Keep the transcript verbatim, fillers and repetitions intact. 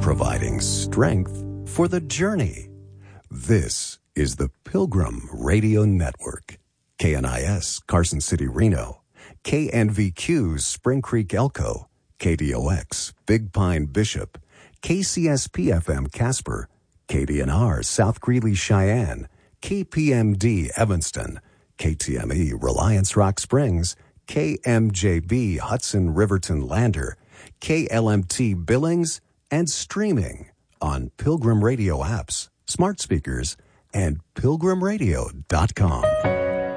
providing strength for the journey. This is the Pilgrim Radio Network. K N I S, Carson City, Reno. K N V Q, Spring Creek, Elko. K D O X, Big Pine, Bishop. K C S P F M, Casper. K D N R, South Greeley, Cheyenne. K P M D, Evanston. K T M E, Reliance Rock Springs. K M J B, Hudson, Riverton, Lander. K L M T, Billings, and streaming on Pilgrim Radio apps, smart speakers, and pilgrim radio dot com.